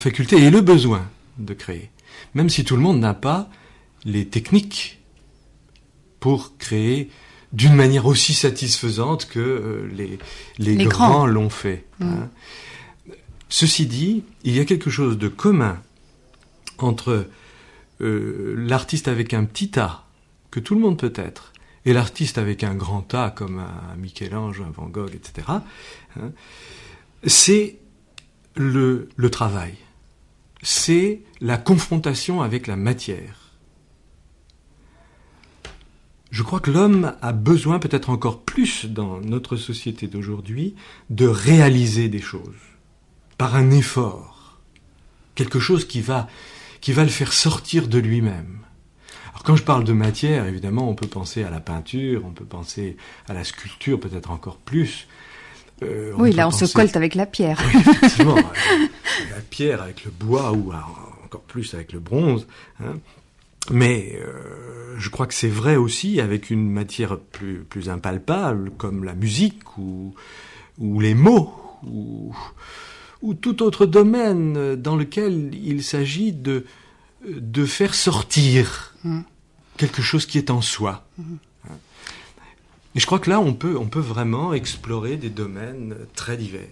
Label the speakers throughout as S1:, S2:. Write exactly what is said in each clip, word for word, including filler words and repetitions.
S1: faculté et le besoin de créer, même si tout le monde n'a pas les techniques pour créer d'une manière aussi satisfaisante que euh, les, les, les grands, grands l'ont fait. Mmh. Hein. Ceci dit, il y a quelque chose de commun entre euh, l'artiste avec un petit A, que tout le monde peut être, et l'artiste avec un grand A, comme un Michel-Ange, un Van Gogh, et cetera. Hein, c'est le, le travail. C'est la confrontation avec la matière. Je crois que l'homme a besoin, peut-être encore plus dans notre société d'aujourd'hui, de réaliser des choses par un effort, quelque chose qui va, qui va le faire sortir de lui-même. Alors quand je parle de matière, évidemment, on peut penser à la peinture, on peut penser à la sculpture, peut-être encore plus.
S2: Euh, oui, là on penser... se colle avec la pierre.
S1: Oui, effectivement, la pierre avec le bois ou encore plus avec le bronze. Hein. Mais euh, je crois que c'est vrai aussi avec une matière plus, plus impalpable, comme la musique ou, ou les mots, ou, ou tout autre domaine dans lequel il s'agit de, de faire sortir mmh. quelque chose qui est en soi. Mmh. Et je crois que là, on peut, on peut vraiment explorer des domaines très divers.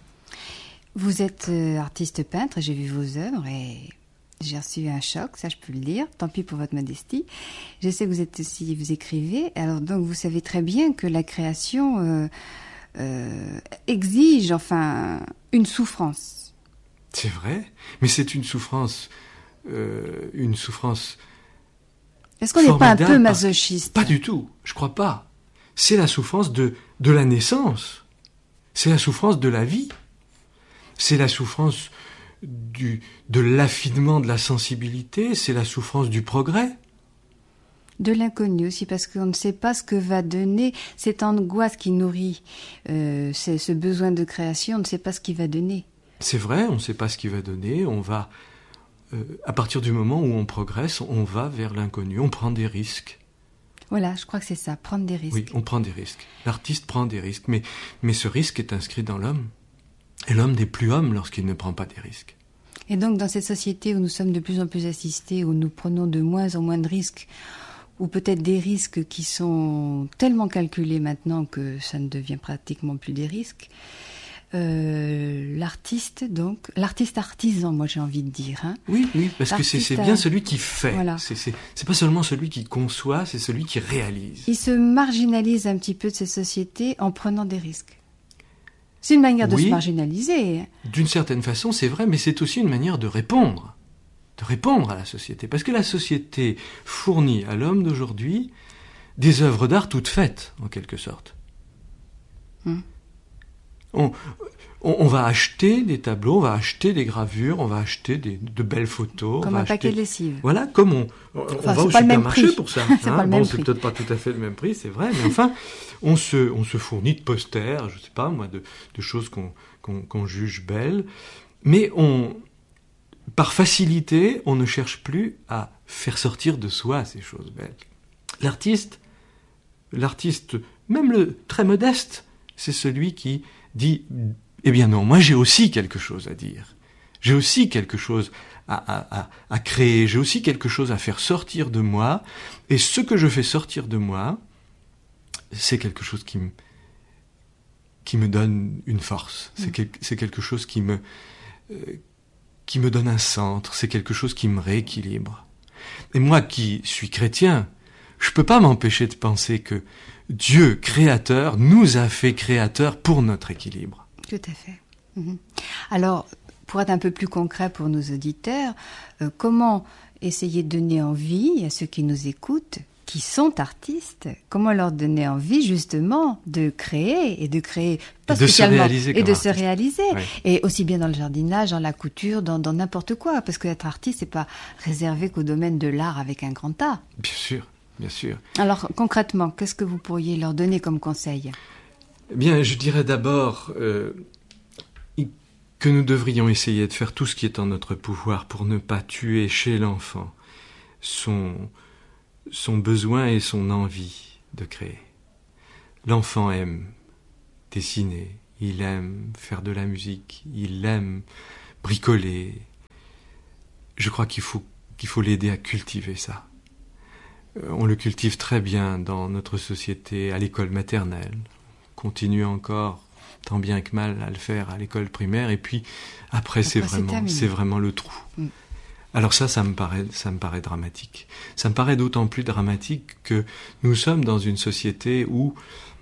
S2: Vous êtes euh, artiste peintre, j'ai vu vos œuvres et j'ai reçu un choc, ça je peux le dire, tant pis pour votre modestie. Je sais que vous êtes aussi, vous écrivez, alors donc vous savez très bien que la création euh, euh, exige, enfin, une souffrance.
S1: C'est vrai, mais c'est une souffrance, euh, une souffrance.
S2: Est-ce qu'on n'est pas un peu masochiste ?
S1: Pas du tout, je crois pas. C'est la souffrance de, de la naissance. C'est la souffrance de la vie. C'est la souffrance du, de l'affinement de la sensibilité. C'est la souffrance du progrès.
S2: De l'inconnu aussi, parce qu'on ne sait pas ce que va donner cette angoisse qui nourrit euh, c'est, ce besoin de création. On ne sait pas ce qu'il va donner.
S1: C'est vrai, on ne sait pas ce qu'il va donner. On va, euh, à partir du moment où on progresse, on va vers l'inconnu. On prend des risques.
S2: Voilà, je crois que c'est ça, prendre des risques.
S1: Oui, on prend des risques. L'artiste prend des risques, mais, mais ce risque est inscrit dans l'homme. Et l'homme n'est plus homme lorsqu'il ne prend pas des risques.
S2: Et donc, dans cette société où nous sommes de plus en plus assistés, où nous prenons de moins en moins de risques, ou peut-être des risques qui sont tellement calculés maintenant que ça ne devient pratiquement plus des risques, Euh, l'artiste, donc, l'artiste artisan, moi j'ai envie de dire. Hein.
S1: Oui, oui, parce l'artiste que c'est, c'est bien celui qui fait. Voilà. C'est, c'est, c'est pas seulement celui qui conçoit, c'est celui qui réalise.
S2: Il se marginalise un petit peu de ces sociétés en prenant des risques. C'est une manière de oui, se marginaliser.
S1: D'une certaine façon, c'est vrai, mais c'est aussi une manière de répondre. De répondre à la société. Parce que la société fournit à l'homme d'aujourd'hui des œuvres d'art toutes faites, en quelque sorte. Hum. On, on, on va acheter des tableaux, on va acheter des gravures, on va acheter des, de belles photos.
S2: Comme
S1: on va
S2: un
S1: acheter...
S2: paquet de lessive.
S1: Voilà, comme on, on,
S2: enfin,
S1: on va au supermarché pour ça.
S2: c'est
S1: hein.
S2: pas le
S1: bon,
S2: même
S1: c'est
S2: prix.
S1: peut-être pas tout à fait le même prix, c'est vrai, mais enfin, on se, on se fournit de posters, je sais pas moi, de, de choses qu'on, qu'on, qu'on juge belles, mais on, par facilité, on ne cherche plus à faire sortir de soi ces choses belles. L'artiste, l'artiste, même le très modeste, c'est celui qui dit eh bien non, moi j'ai aussi quelque chose à dire. J'ai aussi quelque chose à, à, à, à créer. J'ai aussi quelque chose à faire sortir de moi. Et ce que je fais sortir de moi, c'est quelque chose qui me, qui me donne une force. C'est, quel, c'est quelque chose qui me, euh, qui me donne un centre. C'est quelque chose qui me rééquilibre. Et moi qui suis chrétien, je peux pas m'empêcher de penser que Dieu, créateur, nous a fait créateurs pour notre équilibre.
S2: Tout à fait. Mmh. Alors, pour être un peu plus concret pour nos auditeurs, euh, comment essayer de donner envie à ceux qui nous écoutent, qui sont artistes, comment leur donner envie justement de créer et de créer pas
S1: et de
S2: spécialement
S1: se réaliser
S2: et de
S1: artiste.
S2: se réaliser
S1: oui.
S2: Et aussi bien dans le jardinage, dans la couture, dans, dans n'importe quoi, parce qu'être artiste c'est pas réservé qu'au domaine de l'art avec un grand A.
S1: Bien sûr, bien sûr.
S2: Alors concrètement, qu'est-ce que vous pourriez leur donner comme conseil ?
S1: Eh bien, je dirais d'abord euh, que nous devrions essayer de faire tout ce qui est en notre pouvoir pour ne pas tuer chez l'enfant son, son besoin et son envie de créer. L'enfant aime dessiner, il aime faire de la musique, il aime bricoler, je crois qu'il faut, qu'il faut l'aider à cultiver ça. Euh, on le cultive très bien dans notre société, à l'école maternelle. On continue encore, tant bien que mal, à le faire à l'école primaire. Et puis, après, après c'est, vraiment, c'est, c'est vraiment le trou. Mm. Alors ça, ça me paraît, ça me paraît dramatique. Ça me paraît d'autant plus dramatique que nous sommes dans une société où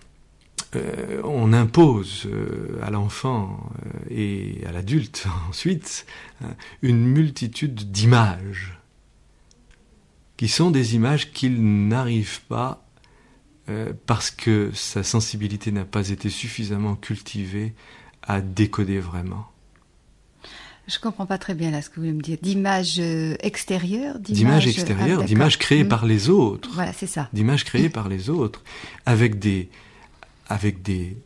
S1: euh, on impose euh, à l'enfant euh, et à l'adulte ensuite euh, une multitude d'images qui sont des images qu'il n'arrive pas euh, parce que sa sensibilité n'a pas été suffisamment cultivée à décoder vraiment.
S2: Je comprends pas très bien là ce que vous voulez me dire. D'images euh, extérieures,
S1: d'images, d'images extérieures, ah, d'images créées mmh. par les autres.
S2: Voilà, c'est ça.
S1: D'images créées mmh. par les autres, avec des, avec des,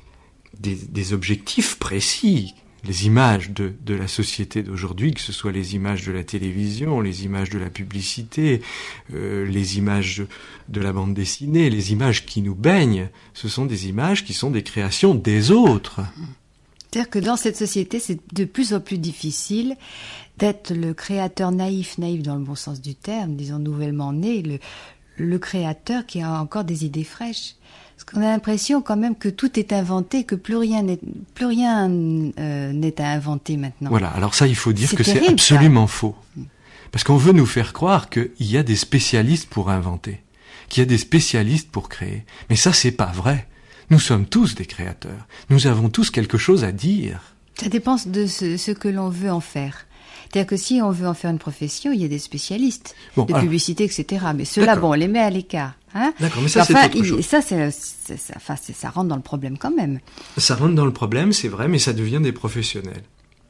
S1: des, des objectifs précis. Les images de, de la société d'aujourd'hui, que ce soit les images de la télévision, les images de la publicité, euh, les images de la bande dessinée, les images qui nous baignent, ce sont des images qui sont des créations des autres. Mmh.
S2: C'est-à-dire que dans cette société, c'est de plus en plus difficile d'être le créateur naïf, naïf dans le bon sens du terme, disons nouvellement né, le, le créateur qui a encore des idées fraîches. Parce qu'on a l'impression quand même que tout est inventé, que plus rien n'est, plus rien euh, n'est à inventer maintenant.
S1: Voilà, alors ça, il faut dire c'est que terrible, c'est absolument ça. Faux. Parce qu'on veut nous faire croire qu'il y a des spécialistes pour inventer, qu'il y a des spécialistes pour créer. Mais ça, c'est pas vrai. Nous sommes tous des créateurs. Nous avons tous quelque chose à dire.
S2: Ça dépend de ce, ce que l'on veut en faire. C'est-à-dire que si on veut en faire une profession, il y a des spécialistes bon, de alors, publicité, et cetera. Mais ceux-là, bon, on les met à l'écart. Hein
S1: d'accord, mais ça,
S2: enfin,
S1: c'est autre il, chose.
S2: Ça, c'est, c'est, ça, enfin, c'est, ça rentre dans le problème quand même.
S1: Ça rentre dans le problème, c'est vrai, mais ça devient des professionnels.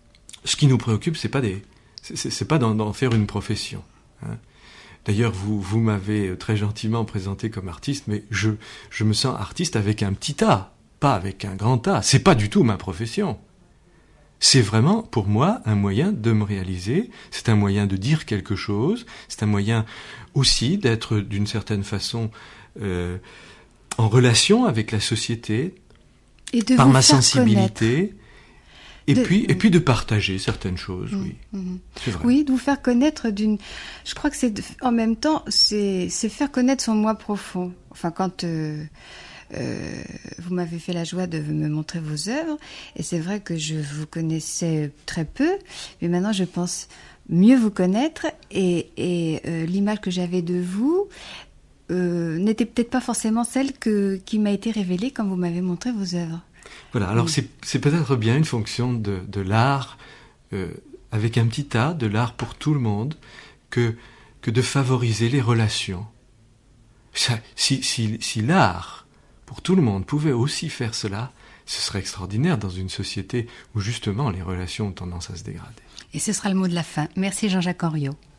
S1: Ce qui nous préoccupe, c'est pas des, c'est, c'est, c'est pas d'en, d'en faire une profession. Hein. D'ailleurs, vous, vous m'avez très gentiment présenté comme artiste, mais je, je me sens artiste avec un petit A, pas avec un grand A. C'est pas du tout ma profession. C'est vraiment, pour moi, un moyen de me réaliser. C'est un moyen de dire quelque chose. C'est un moyen aussi d'être, d'une certaine façon, euh, en relation avec la société,
S2: et de
S1: par
S2: vous
S1: ma
S2: faire
S1: sensibilité.
S2: Connaître.
S1: Et
S2: de...
S1: puis, et puis de partager certaines choses, oui.
S2: Mmh.
S1: C'est vrai.
S2: Oui, de vous faire connaître d'une... Je crois que c'est, de... en même temps, c'est, c'est faire connaître son moi profond. Enfin, quand euh, euh, vous m'avez fait la joie de me montrer vos œuvres, et c'est vrai que je vous connaissais très peu, mais maintenant je pense mieux vous connaître, et, et euh, l'image que j'avais de vous euh, n'était peut-être pas forcément celle que, qui m'a été révélée quand vous m'avez montré vos œuvres.
S1: Voilà, alors c'est, c'est peut-être bien une fonction de, de l'art, euh, avec un petit A, de l'art pour tout le monde, que, que de favoriser les relations. Ça, si, si, si l'art, pour tout le monde, pouvait aussi faire cela, ce serait extraordinaire dans une société où justement les relations ont tendance à se dégrader.
S2: Et ce sera le mot de la fin. Merci Jean-Jacques Henriot.